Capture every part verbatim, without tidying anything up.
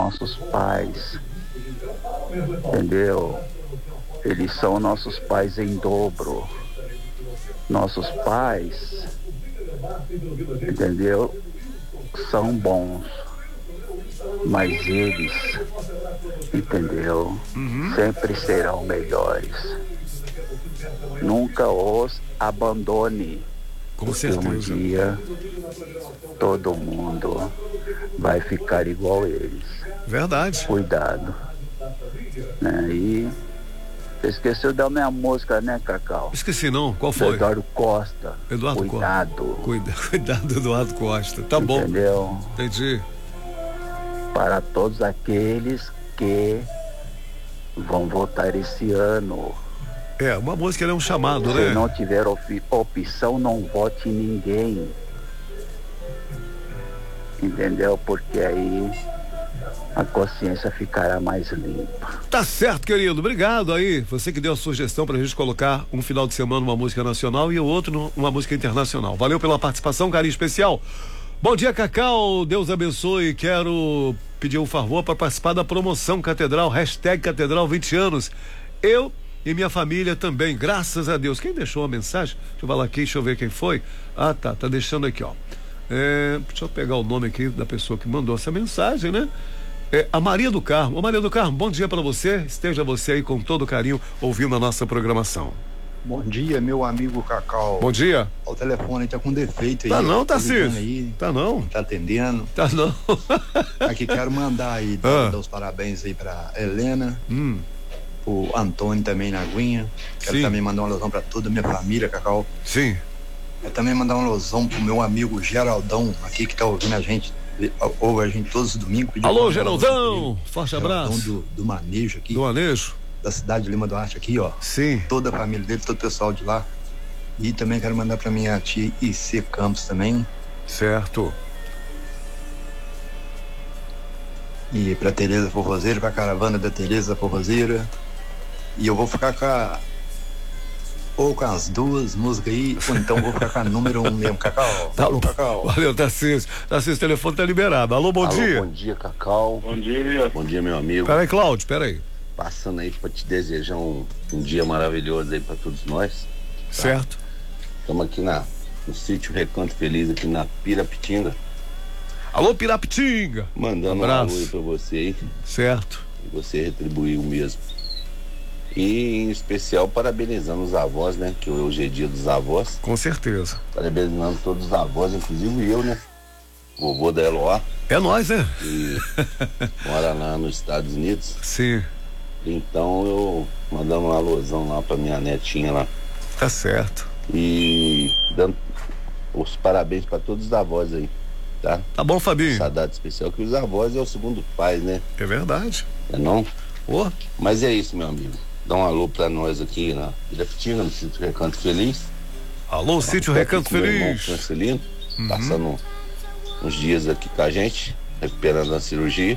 nossos pais, entendeu? Eles são nossos pais em dobro. Nossos pais, entendeu? São bons, mas eles, entendeu? Uhum. Sempre serão melhores. Nunca os abandone. Com porque certeza. um dia todo mundo vai ficar igual eles. Verdade. Cuidado. Né? E você esqueceu da minha música, né, Cacau? Esqueci não, qual Do foi? Eduardo Costa. Eduardo Cuidado. Costa. Cuida, cuidado, Eduardo Costa. Tá bom. Entendeu? Entendi. Para todos aqueles que vão votar esse ano. É, uma música é um chamado, Se né? não tiver op- opção, não vote em ninguém. Entendeu? Porque aí a consciência ficará mais limpa. Tá certo, querido. Obrigado aí. Você que deu a sugestão pra gente colocar um final de semana uma música nacional e o outro uma música internacional. Valeu pela participação, carinho especial. Bom dia, Cacau. Deus abençoe. Quero pedir um favor para participar da promoção Catedral, hashtag Catedral vinte anos. Eu e minha família também, graças a Deus. Quem deixou a mensagem? Deixa eu falar aqui, deixa eu ver quem foi. Ah, tá, tá deixando aqui, ó. É, deixa eu pegar o nome aqui da pessoa que mandou essa mensagem, né? É, a Maria do Carmo. Ô Maria do Carmo, bom dia para você. Esteja você aí com todo carinho ouvindo a nossa programação. Bom dia, meu amigo Cacau. Bom dia. O telefone tá com defeito aí. Tá não, Tá Tarcísio. ligando aí, Tá não. tá atendendo. Tá não. Aqui quero mandar aí, Ah. dar os parabéns aí pra Helena, Hum, o Antônio também na aguinha. Quero Sim. também mandar uma alusão pra toda a minha família, Cacau. sim. Quero também mandar uma alusão pro meu amigo Geraldão, aqui que tá ouvindo a gente, ouve a gente todos os domingos. Pedir Alô, pra- Geraldão. Forte Geraldão abraço. do, do Manejo aqui, Do Anejo? da cidade de Lima do Arte aqui, ó. Sim. Toda a família dele, todo o pessoal de lá. E também quero mandar pra minha tia I C Campos também. Certo. E pra Tereza Forrozeira, pra caravana da Tereza Forrozeira. E eu vou ficar com a. Ou com as duas músicas aí, ou então vou ficar com a número um mesmo, Cacau. Tá Falou, bom. Cacau. Valeu, Tarcísio. Tarcísio, o telefone tá liberado. Alô, bom Alô, dia. Bom dia, Cacau. Bom dia. Bom dia, meu amigo. Peraí, Cláudio, peraí. Passando aí pra te desejar um, um dia maravilhoso aí pra todos nós. Certo. Estamos aqui na, no sítio Recanto Feliz, aqui na Pirapitinga. Alô, Pirapitinga. Mandando um Abraço. alô aí pra você aí. Certo. E você retribuiu mesmo. E em especial parabenizando os avós, né? Que hoje é dia dos avós. Com certeza. Parabenizando todos os avós, inclusive eu, né? Vovô da Eloá, É nós, né? que mora lá nos Estados Unidos. Sim. Então eu mandando um alôzão lá pra minha netinha lá. Tá certo. E dando os parabéns pra todos os avós aí, tá? Tá bom, Fabinho? Essa data especial, que os avós é o segundo pai, né? É verdade. É não? Ô, Mas é isso, meu amigo. Dá um alô pra nós aqui na Pirapitinga, no Sítio Recanto Feliz. alô, Sítio Tô Recanto aqui com meu irmão Feliz. Francelino, Uhum. passando uns dias aqui com a gente, recuperando a cirurgia.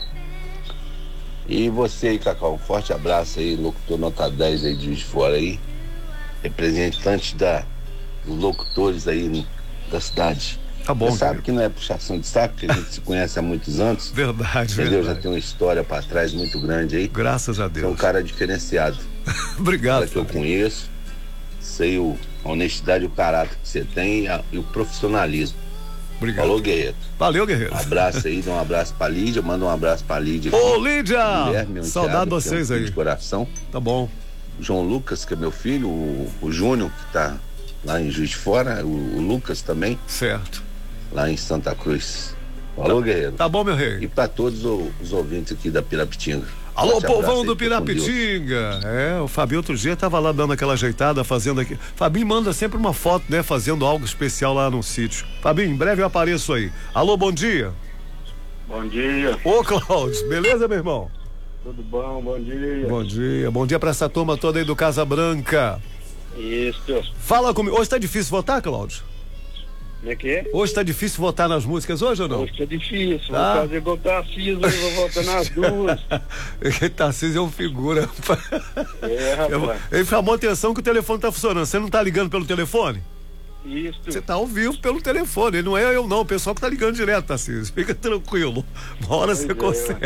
E você aí, Cacau, um forte abraço aí, locutor nota dez aí de Juiz de Fora aí, representante da, dos locutores aí da cidade. Tá bom, Você sabe querido. que não é puxação de saco, que a gente se conhece há muitos anos, Verdade, entendeu? Já verdade. tem uma história pra trás muito grande aí. Graças a Você é um Deus. cara diferenciado, Obrigado, cara que eu Fabinho. conheço, sei o, a honestidade e o caráter que você tem e, a- e o profissionalismo. Obrigado. Falou, guerreiro. Valeu, guerreiro. Um abraço aí, dá um abraço pra Lídia, manda um abraço pra Lídia aqui. Ô, Lídia! Guilherme, meu Saudade de enteado, que é um vocês filho aí. de coração. Tá bom. João Lucas, que é meu filho, o, o Júnior, que tá lá em Juiz de Fora, o, o Lucas também, Certo. lá em Santa Cruz. Falou, guerreiro. Tá bom, meu E rei. pra todos o- os ouvintes aqui da Pirapitinga. Alô, Forte abraço povão aí, do fica com Deus. Pirapitinga. É, o Fabinho outro dia tava lá dando aquela ajeitada, fazendo aqui. Fabinho manda sempre uma foto, né, fazendo algo especial lá no sítio. Fabinho, em breve eu apareço aí. Alô, bom dia. Bom dia. Ô, Cláudio, beleza, meu irmão? Tudo bom? Bom dia. Bom dia. Bom dia pra essa turma toda aí do Casa Branca. Isso. Fala comigo. Hoje tá difícil votar, Cláudio? Como é que é? Hoje tá difícil votar nas músicas hoje ou não? Hoje que é difícil. Tá. Vou fazer igual Tarcísio, eu vou voltar nas duas. Tarcísio é um figura. É, rapaz. Ele chamou atenção que o telefone tá funcionando. Você não tá ligando pelo telefone? Isso. Você tá ao vivo pelo telefone. Ele não é eu não, o pessoal que tá ligando direto, Tarcísio. Fica tranquilo. Uma hora Pois você é, consegue.